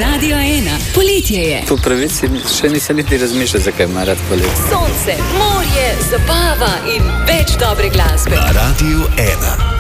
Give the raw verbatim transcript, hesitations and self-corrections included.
Radio ena. Poletje je. Po pravici še nisem niti razmišljal, zakaj ima rad poletje. Sonce, morje, zabava in več dobre glasbe. Na Radiu ena.